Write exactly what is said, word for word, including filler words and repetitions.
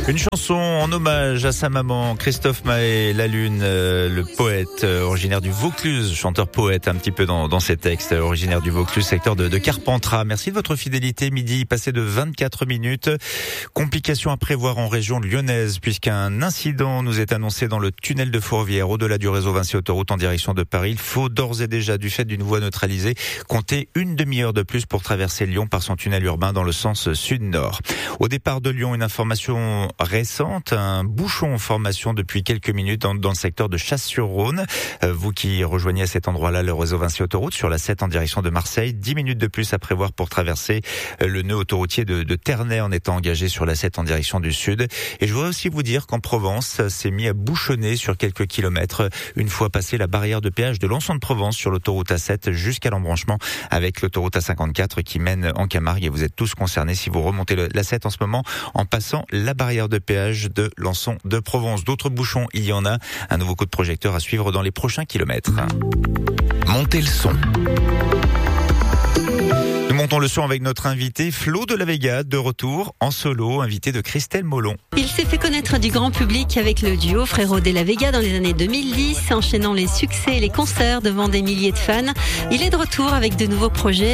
Une chanson en hommage à sa maman, Christophe Maé Lalune, euh, le poète euh, originaire du Vaucluse, chanteur-poète un petit peu dans, dans ses textes, euh, originaire du Vaucluse, secteur de, de Carpentras. Merci de votre fidélité. Midi passé de vingt-quatre minutes. Complications à prévoir en région lyonnaise puisqu'un incident nous est annoncé dans le tunnel de Fourvière au-delà du réseau Vinci Autoroute en direction de Paris. Il faut d'ores et déjà, du fait d'une voie neutralisée, compter une demi-heure de plus pour traverser Lyon par son tunnel urbain dans le sens sud-nord. Au départ de Lyon, une information récente, un bouchon en formation depuis quelques minutes dans, dans le secteur de Chasse-sur-Rhône. Euh, vous qui rejoignez à cet endroit-là le réseau Vinci Autoroute sur la sept en direction de Marseille, dix minutes de plus à prévoir pour traverser euh, le nœud autoroutier de, de Ternay en étant engagé sur la sept en direction du sud. Et je voudrais aussi vous dire qu'en Provence, ça s'est mis à bouchonner sur quelques kilomètres une fois passé la barrière de péage de Lançon-de-Provence sur l'autoroute A sept jusqu'à l'embranchement avec l'autoroute A cinquante-quatre qui mène en Camargue. Et vous êtes tous concernés si vous remontez le, la sept en ce moment en passant la barrière de péage de Lançon de Provence. D'autres bouchons, il y en a. Un nouveau coup de projecteur à suivre dans les prochains kilomètres. Montez le son. Nous montons le son avec notre invité Flo de la Vega, de retour en solo, invité de Christelle Molon. Il s'est fait connaître du grand public avec le duo Frérot de la Vega dans les années deux mille dix, enchaînant les succès et les concerts devant des milliers de fans. Il est de retour avec de nouveaux projets.